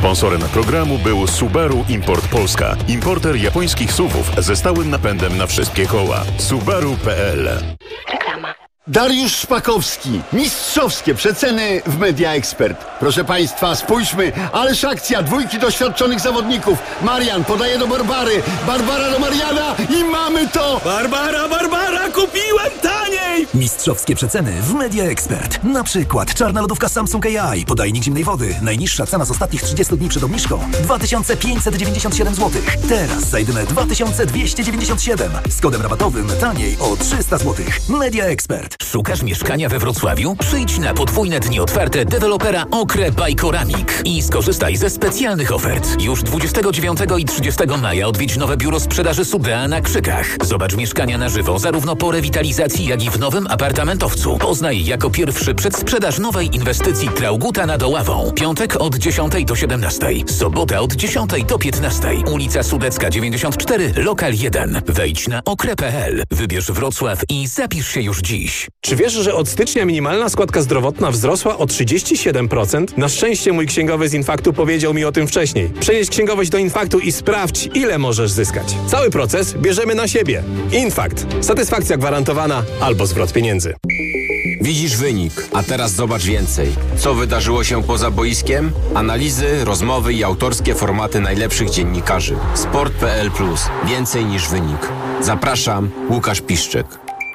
Sponsorem programu był Subaru Import Polska. Importer japońskich SUV-ów ze stałym napędem na wszystkie koła. Subaru.pl. Reklama. Dariusz Szpakowski. Mistrzowskie przeceny w Media Expert. Proszę Państwa, spójrzmy. Ależ akcja. 2 doświadczonych zawodników. Marian podaje do Barbary. Barbara do Mariana i mamy to! Barbara, kupiłem taniej! Mistrzowskie przeceny w Media Expert. Na przykład czarna lodówka Samsung AI. Podajnik zimnej wody. Najniższa cena z ostatnich 30 dni przed obniżką. 2597 zł. Teraz za jedyne 2297. Z kodem rabatowym taniej o 300 zł. Media Expert. Szukasz mieszkania we Wrocławiu? Przyjdź na podwójne dni otwarte dewelopera Okre by Koramik i skorzystaj ze specjalnych ofert. Już 29 i 30 maja odwiedź nowe biuro sprzedaży Subea na Krzykach. Zobacz mieszkania na żywo zarówno po rewitalizacji, jak i w nowym apartamentowcu. Poznaj jako pierwszy przedsprzedaż nowej inwestycji Trauguta nad Oławą. Piątek od 10 do 17. Sobota od 10 do 15. Ulica Sudecka 94, lokal 1. Wejdź na okre.pl. Wybierz Wrocław i zapisz się już dziś. Czy wiesz, że od stycznia minimalna składka zdrowotna wzrosła o 37%? Na szczęście mój księgowy z Infaktu powiedział mi o tym wcześniej. Przenieś księgowość do Infaktu i sprawdź, ile możesz zyskać. Cały proces bierzemy na siebie. Infakt. Satysfakcja gwarantowana albo zwrot pieniędzy. Widzisz wynik, a teraz zobacz więcej. Co wydarzyło się poza boiskiem? Analizy, rozmowy i autorskie formaty najlepszych dziennikarzy. Sport.pl+. Więcej niż wynik. Zapraszam, Łukasz Piszczek.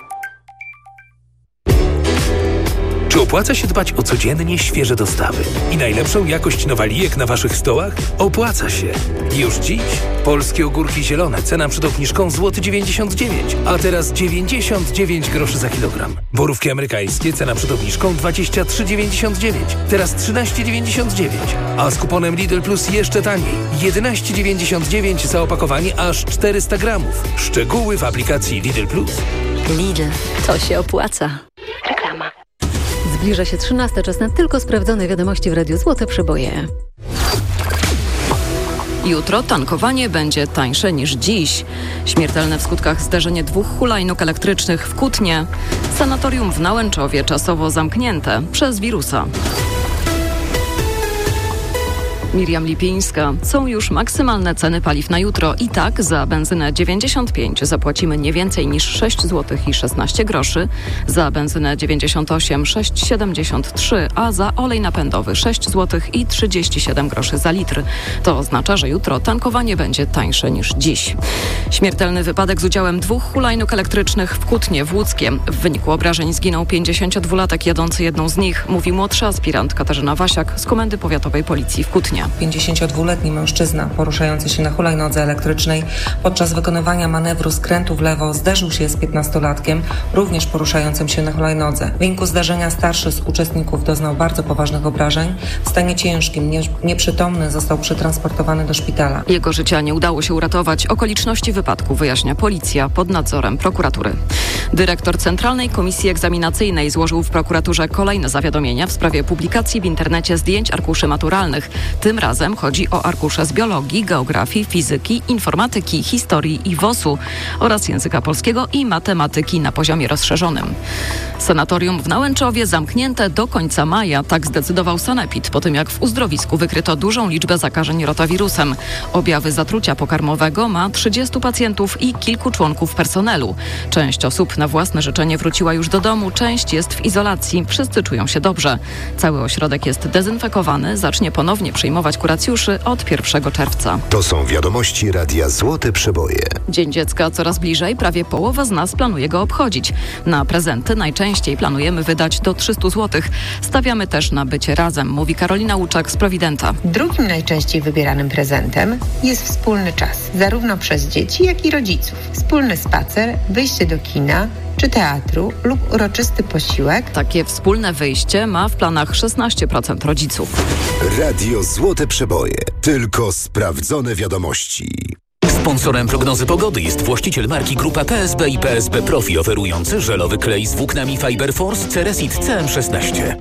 Czy opłaca się dbać o codziennie świeże dostawy i najlepszą jakość nowalijek na Waszych stołach? Opłaca się. Już dziś polskie ogórki zielone, cena przed obniżką złoty 99, a teraz 99 groszy za kilogram. Borówki amerykańskie, cena przed obniżką 23,99, teraz 13,99, a z kuponem Lidl Plus jeszcze taniej. 11,99 za opakowanie aż 400 gramów. Szczegóły w aplikacji Lidl Plus. Lidl, to się opłaca. Reklama. Zbliża się 13, czas na tylko sprawdzone wiadomości w Radiu Złote Przeboje. Jutro tankowanie będzie tańsze niż dziś. Śmiertelne w skutkach zdarzenie 2 hulajnóg elektrycznych w Kutnie. Sanatorium w Nałęczowie czasowo zamknięte przez wirusa. Miriam Lipińska. Są już maksymalne ceny paliw na jutro i tak za benzynę 95 zapłacimy nie więcej niż 6 zł i 16 groszy, za benzynę 98 6,73, a za olej napędowy 6 zł i 37 groszy za litr. To oznacza, że jutro tankowanie będzie tańsze niż dziś. Śmiertelny wypadek z udziałem 2 hulajnóg elektrycznych w Kutnie w Łódzkiem. W wyniku obrażeń zginął 52-latek jadący jedną z nich, mówi młodsza aspirant Katarzyna Wasiak z Komendy Powiatowej Policji w Kutnie. 52-letni mężczyzna poruszający się na hulajnodze elektrycznej podczas wykonywania manewru skrętu w lewo zderzył się z 15-latkiem, również poruszającym się na hulajnodze. W wyniku zdarzenia starszy z uczestników doznał bardzo poważnych obrażeń. W stanie ciężkim, nieprzytomny, został przetransportowany do szpitala. Jego życia nie udało się uratować. Okoliczności wypadku wyjaśnia policja pod nadzorem prokuratury. Dyrektor Centralnej Komisji Egzaminacyjnej złożył w prokuraturze kolejne zawiadomienia w sprawie publikacji w internecie zdjęć arkuszy maturalnych. Tym razem chodzi o arkusze z biologii, geografii, fizyki, informatyki, historii i WOS-u oraz języka polskiego i matematyki na poziomie rozszerzonym. Sanatorium w Nałęczowie zamknięte do końca maja, tak zdecydował sanepid, po tym jak w uzdrowisku wykryto dużą liczbę zakażeń rotawirusem. Objawy zatrucia pokarmowego ma 30 pacjentów i kilku członków personelu. Część osób na własne życzenie wróciła już do domu, część jest w izolacji, wszyscy czują się dobrze. Cały ośrodek jest dezynfekowany, zacznie ponownie przyjmować kuracjuszy od 1 czerwca. To są wiadomości Radia Złote Przeboje. Dzień Dziecka coraz bliżej, prawie połowa z nas planuje go obchodzić. Na prezenty najczęściej planujemy wydać do 300 zł. Stawiamy też na bycie razem, mówi Karolina Łuczak z Prowidenta. Drugim najczęściej wybieranym prezentem jest wspólny czas, zarówno przez dzieci, jak i rodziców. Wspólny spacer, wyjście do kina czy teatru lub uroczysty posiłek. Takie wspólne wyjście ma w planach 16% rodziców. Radio Złote Przeboje. Tylko sprawdzone wiadomości. Sponsorem prognozy pogody jest właściciel marki Grupa PSB i PSB Profi, oferujący żelowy klej z włóknami Fiberforce Ceresit CM16.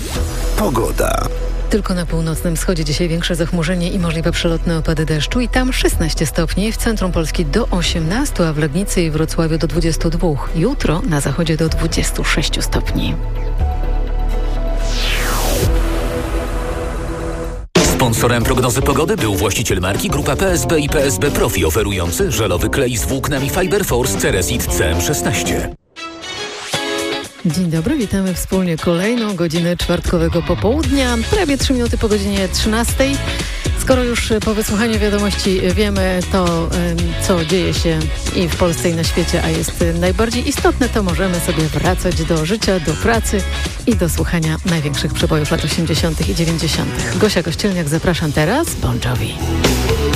Pogoda. Tylko na północnym wschodzie dzisiaj większe zachmurzenie i możliwe przelotne opady deszczu i tam 16 stopni, w centrum Polski do 18, a w Legnicy i Wrocławiu do 22. Jutro na zachodzie do 26 stopni. Sponsorem prognozy pogody był właściciel marki Grupa PSB i PSB Profi, oferujący żelowy klej z włóknami Fiberforce Ceresit CM16. Dzień dobry, witamy wspólnie kolejną godzinę czwartkowego popołudnia, prawie 3 minuty po godzinie 13. Skoro już po wysłuchaniu wiadomości wiemy to, co dzieje się i w Polsce, i na świecie, a jest najbardziej istotne, to możemy sobie wracać do życia, do pracy i do słuchania największych przebojów lat 80. i 90. Gosia Kościelniak, zapraszam teraz. Bon Jovi.